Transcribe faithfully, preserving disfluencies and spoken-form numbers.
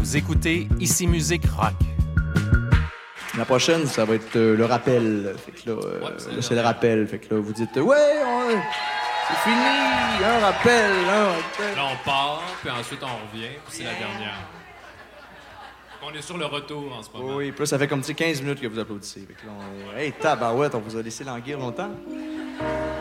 Vous écoutez Ici Musique Rock. La prochaine, ça va être euh, le rappel. Fait que là, euh, Ouais, c'est là, c'est le rappel. Fait que là, vous dites, ouais, on... c'est fini, un rappel, un rappel. Là, on part, puis ensuite, on revient, puis c'est la dernière. On est sur le retour en ce moment. Oui, puis là, ça fait comme, tu sais, quinze minutes que vous applaudissez. Fait que là, on est... Hey, tabarouette, on vous a laissé languir longtemps.